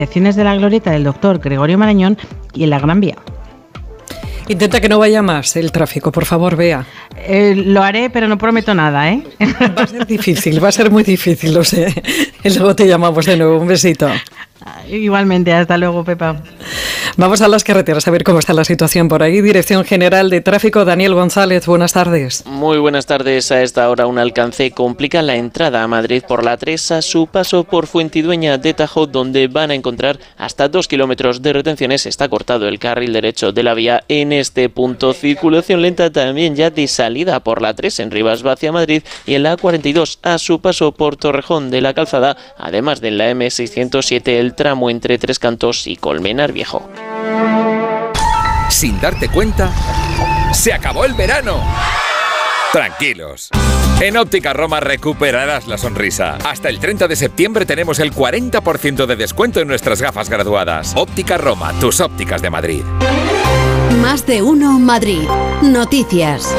Direcciones de la glorieta del Doctor Gregorio Marañón y en la Gran Vía. Intenta que no vaya más el tráfico, por favor, Bea. Lo haré, pero no prometo nada, ¿eh? Va a ser difícil, va a ser muy difícil, lo sé. Y luego te llamamos de nuevo. Un besito. Igualmente, hasta luego, Pepa. Vamos a las carreteras a ver cómo está la situación por ahí. Dirección General de Tráfico, Daniel González, buenas tardes. Muy buenas tardes. A esta hora un alcance complica la entrada a Madrid por la 3 a su paso por Fuentidueña de Tajo, donde van a encontrar hasta 2 kilómetros de retenciones. Está cortado el carril derecho de la vía en este punto. Circulación lenta también ya de salida por la 3 en Rivas hacia Madrid y en la A42 a su paso por Torrejón de la Calzada, además de en la M607 el tramo entre Tres Cantos y Colmenar Viejo. Sin darte cuenta, ¡se acabó el verano! Tranquilos. En Óptica Roma recuperarás la sonrisa. Hasta el 30 de septiembre tenemos el 40% de descuento en nuestras gafas graduadas. Óptica Roma, tus ópticas de Madrid. Más de uno Madrid. Noticias.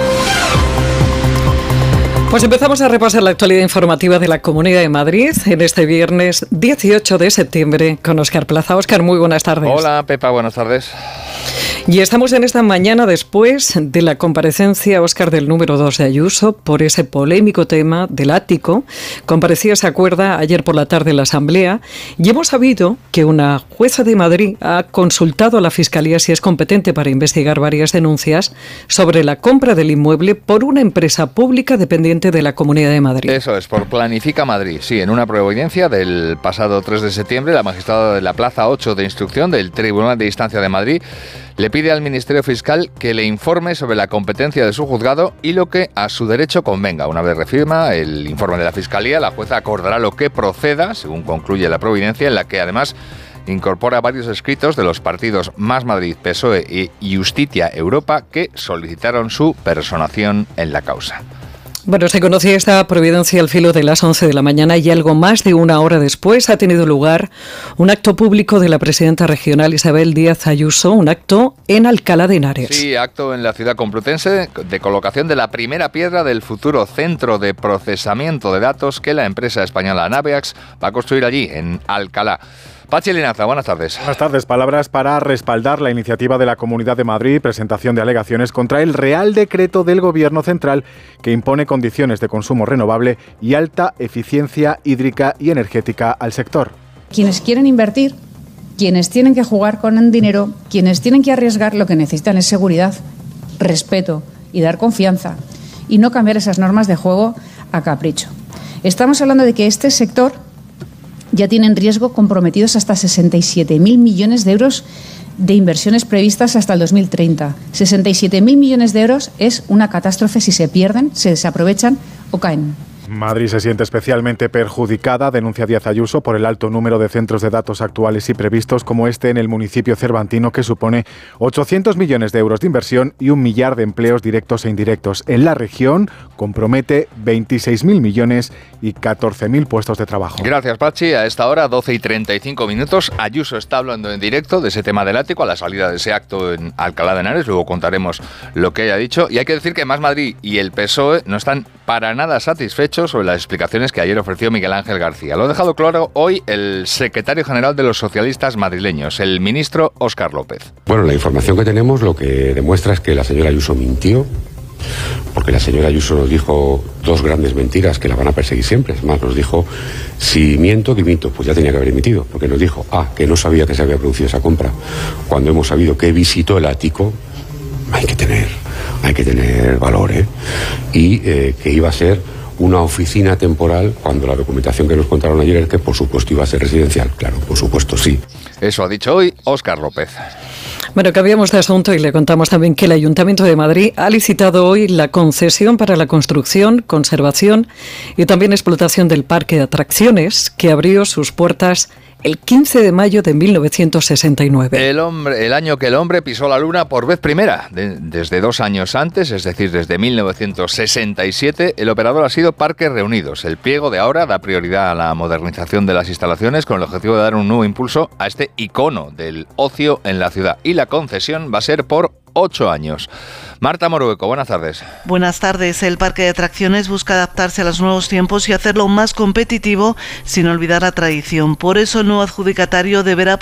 Pues empezamos a repasar la actualidad informativa de la Comunidad de Madrid en este viernes 18 de septiembre con Óscar Plaza. Óscar, muy buenas tardes. Hola, Pepa, buenas tardes. Y estamos en esta mañana después de la comparecencia, Óscar, del número 2 de Ayuso por ese polémico tema del ático. Comparecía, se acuerda, ayer por la tarde en la Asamblea y hemos sabido que una jueza de Madrid ha consultado a la Fiscalía si es competente para investigar varias denuncias sobre la compra del inmueble por una empresa pública dependiente de la Comunidad de Madrid. Eso es, por Planifica Madrid. Sí, en una proaudiencia del pasado 3 de septiembre, la magistrada de la Plaza 8 de Instrucción del Tribunal de Instancia de Madrid le pide al Ministerio Fiscal que le informe sobre la competencia de su juzgado y lo que a su derecho convenga. Una vez refirma el informe de la Fiscalía, la jueza acordará lo que proceda, según concluye la providencia, en la que además incorpora varios escritos de los partidos Más Madrid, PSOE y Justicia Europa que solicitaron su personación en la causa. Bueno, se conocía esta providencia al filo de las 11 de la mañana y algo más de una hora después ha tenido lugar un acto público de la presidenta regional Isabel Díaz Ayuso, un acto en Alcalá de Henares. Sí, acto en la ciudad complutense de colocación de la primera piedra del futuro centro de procesamiento de datos que la empresa española Naveax va a construir allí, en Alcalá. Pachi Linaza, buenas tardes. Buenas tardes. Palabras para respaldar la iniciativa de la Comunidad de Madrid, presentación de alegaciones contra el Real Decreto del Gobierno Central que impone condiciones de consumo renovable y alta eficiencia hídrica y energética al sector. Quienes quieren invertir, quienes tienen que jugar con el dinero, quienes tienen que arriesgar, lo que necesitan es seguridad, respeto y dar confianza y no cambiar esas normas de juego a capricho. Estamos hablando de que este sector ya tiene en riesgo comprometidos hasta 67.000 millones de euros de inversiones previstas hasta el 2030. 67.000 millones de euros es una catástrofe si se pierden, se desaprovechan o caen. Madrid se siente especialmente perjudicada, denuncia Díaz Ayuso, por el alto número de centros de datos actuales y previstos como este en el municipio cervantino, que supone 800 millones de euros de inversión y 1 millar de empleos directos e indirectos. En la región compromete 26.000 millones y 14.000 puestos de trabajo. Gracias, Pachi. A esta hora, 12:35 minutos, Ayuso está hablando en directo de ese tema del ático a la salida de ese acto en Alcalá de Henares. Luego contaremos lo que haya dicho. Y hay que decir que Más Madrid y el PSOE no están para nada satisfechos sobre las explicaciones que ayer ofreció Miguel Ángel García. Lo ha dejado claro hoy el secretario general de los socialistas madrileños, el ministro Óscar López. Bueno, la información que tenemos lo que demuestra es que la señora Ayuso mintió, porque la señora Ayuso nos dijo 2 grandes mentiras que la van a perseguir siempre. Además nos dijo, si miento, que minto. Pues ya tenía que haber emitido, porque nos dijo, que no sabía que se había producido esa compra. Cuando hemos sabido que visitó el ático, hay que tener valor, y que iba a ser una oficina temporal, cuando la documentación que nos contaron ayer es que por supuesto iba a ser residencial. Claro, por supuesto, sí. Eso ha dicho hoy Óscar López. Bueno, cambiamos de asunto y le contamos también que el Ayuntamiento de Madrid ha licitado hoy la concesión para la construcción, conservación y también explotación del parque de atracciones, que abrió sus puertas el 15 de mayo de 1969. El año que el hombre pisó la luna por vez primera. Desde 2 años antes, es decir, desde 1967, el operador ha sido Parques Reunidos. El pliego de ahora da prioridad a la modernización de las instalaciones con el objetivo de dar un nuevo impulso a este icono del ocio en la ciudad. Y la concesión va a ser por 8 años. Marta Morueco, buenas tardes. Buenas tardes. El parque de atracciones busca adaptarse a los nuevos tiempos y hacerlo más competitivo sin olvidar la tradición. Por eso el nuevo adjudicatario deberá